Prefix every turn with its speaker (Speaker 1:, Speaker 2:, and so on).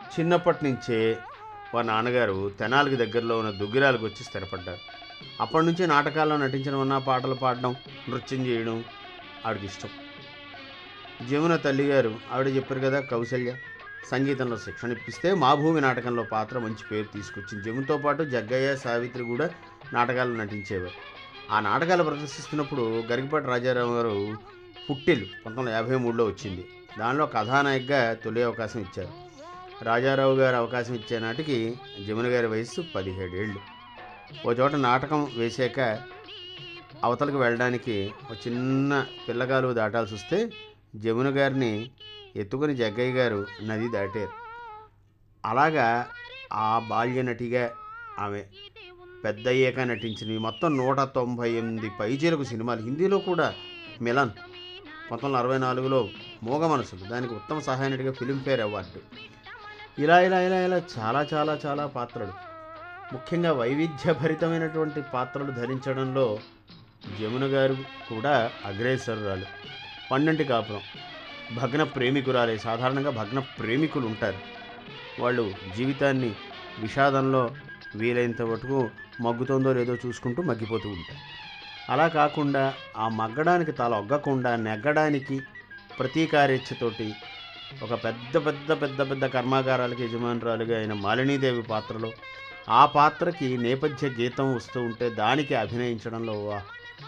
Speaker 1: చిన్నప్పటి నుంచే వారి నాన్నగారు తెనాలికి దగ్గరలో ఉన్న దుగ్గిరాలకు వచ్చి స్థిరపడ్డారు. అప్పటి నుంచి నాటకాల్లో నటించడం అన్నా, పాటలు పాడడం, నృత్యం చేయడం ఆవిడకి ఇష్టం. జమున తల్లిగారు ఆవిడ చెప్పారు కదా, కౌశల్య సంగీతంలో శిక్షణ ఇప్పిస్తే మా భూమి నాటకంలో పాత్ర మంచి పేరు తీసుకొచ్చింది. జమునతో పాటు జగ్గయ్య, సావిత్రి కూడా నాటకాల్లో నటించేవారు. ఆ నాటకాలు ప్రదర్శిస్తున్నప్పుడు గరికపాటి రాజారావు గారు పుట్టిల్లు 1953లో వచ్చింది. దానిలో కథానాయకగా తొలి అవకాశం ఇచ్చారు. రాజారావు గారు అవకాశం ఇచ్చే నాటికి జమున గారి వయస్సు 17 ఏళ్ళు. ఓ చోట నాటకం వేశాక అవతలకు వెళ్ళడానికి ఒక చిన్న పిల్లగాలు దాటాల్సి వస్తే జమున గారిని ఎత్తుకుని జగ్గయ్య గారు నది దాటారు. అలాగా ఆ బాల్య నటిగా ఆమె పెద్దయ్యాక నటించినవి మొత్తం 198 పైచీలకు సినిమాలు. హిందీలో కూడా మిలన్ 1964లో, మోగ మనసులు దానికి ఉత్తమ సహాయ నటిగా ఫిలింఫేర్ అవార్డు. ఇలా ఇలా ఇలా ఇలా చాలా చాలా చాలా పాత్రలు, ముఖ్యంగా వైవిధ్యభరితమైనటువంటి పాత్రలు ధరించడంలో జమున గారు కూడా అగ్రేసరురాలు. పన్నెంటి కాపురం, భగ్న ప్రేమికురాలే. సాధారణంగా భగ్న ప్రేమికులు ఉంటారు. వాళ్ళు జీవితాన్ని విషాదంలో వీలైనంత మటుకు మగ్గుతుందో లేదో చూసుకుంటూ మగ్గిపోతూ ఉంటారు. అలా కాకుండా ఆ మగ్గడానికి తల ఒగ్గకుండా నెగ్గడానికి ప్రతీకారేచ్ఛతోటి ఒక పెద్ద పెద్ద పెద్ద పెద్ద కర్మాగారాలకి యజమానురాలుగా అయిన మాలినీదేవి పాత్రలో ఆ పాత్రకి నేపథ్య గీతం వస్తూ ఉంటే దానికి అభినయించడంలో